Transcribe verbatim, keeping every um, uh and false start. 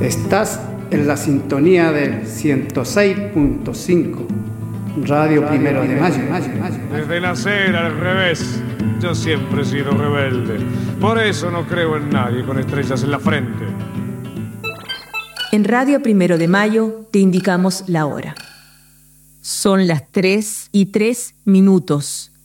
Estás en la sintonía del ciento seis punto cinco, Radio Primero de Mayo. Desde nacer al revés, yo siempre he sido rebelde. Por eso no creo en nadie con estrellas en la frente. En Radio Primero de Mayo te indicamos la hora. Son las tres y tres minutos.